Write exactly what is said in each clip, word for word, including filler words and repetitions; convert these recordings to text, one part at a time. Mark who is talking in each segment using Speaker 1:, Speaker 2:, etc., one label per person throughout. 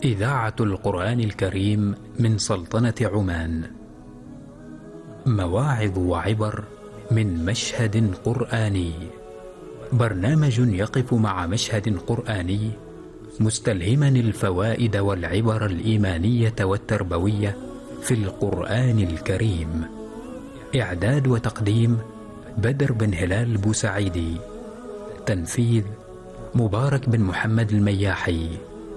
Speaker 1: إذاعة القرآن الكريم من سلطنة عمان. مواعظ وعبر من مشهد قرآني. برنامج يقف مع مشهد قرآني مستلهما الفوائد والعبر الإيمانية والتربوية في القرآن الكريم. إعداد وتقديم بدر بن هلال بوسعيدي. تنفيذ مبارك بن محمد المياحي.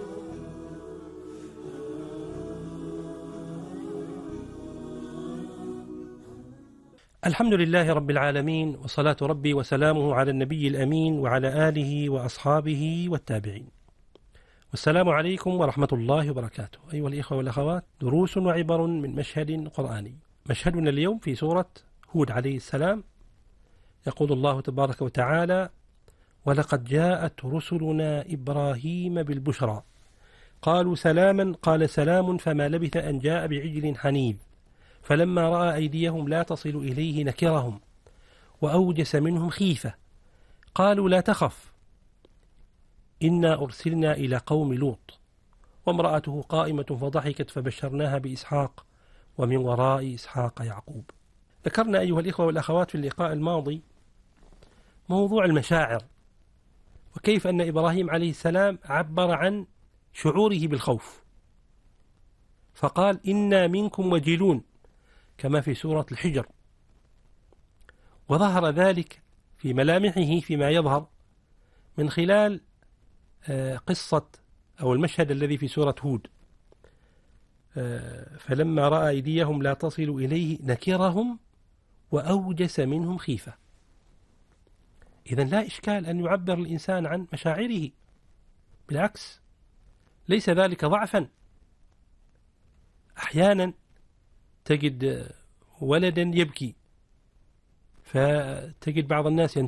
Speaker 2: الحمد لله رب العالمين، وصلاة ربي وسلامه على النبي الأمين وعلى آله وأصحابه والتابعين. والسلام عليكم ورحمة الله وبركاته. أيها الإخوة والأخوات، دروس وعبر من مشهد قرآني. مشهدنا اليوم في سورة هود عليه السلام. يقول الله تبارك وتعالى: ولقد جاءت رسلنا إبراهيم بالبشرى قالوا سلاما قال سلام فما لبث أن جاء بعجل حنيذ فلما رأى أيديهم لا تصل إليه نكرهم وأوجس منهم خيفة قالوا لا تخف إنا أرسلنا إلى قوم لوط وامرأته قائمة فضحكت فبشرناها بإسحاق ومن وراء إسحاق يعقوب. ذكرنا أيها الإخوة والأخوات في اللقاء الماضي موضوع المشاعر، وكيف أن إبراهيم عليه السلام عبر عن شعوره بالخوف فقال إنا منكم وجلون كما في سورة الحجر، وظهر ذلك في ملامحه فيما يظهر من خلال قصة أو المشهد الذي في سورة هود: فلما رأى أيديهم لا تصل إليه نكرهم وأوجس منهم خيفة. إذن لا إشكال أن يعبر الإنسان عن مشاعره، بالعكس ليس ذلك ضعفا. أحيانا تجد ولدا يبكي فتجد بعض الناس